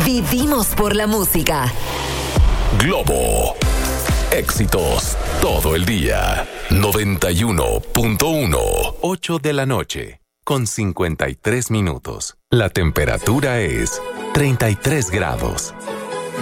Vivimos por la música. Globo. Éxitos todo el día. 91.1. 8 de la noche, con 53 minutos. La temperatura es 33 grados.